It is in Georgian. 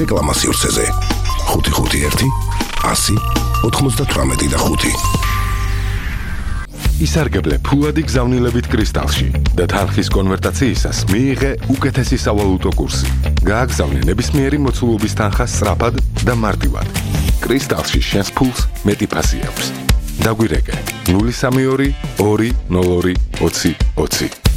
რეკლამა სივრცეზე 551 100 98 ისარგებლე ფულადი გზავნილებით კრისტალში და თანხის კონვერტაციისას მიიღე უკეთესი სავალუტო კურსი. გააგზავნე ნებისმიერი მოცულობის თანხა სწრაფად და მარტივად. კრისტალში შენს ფულს მეტი ფასი აქვს. დაგვირეკე 032 202 20 20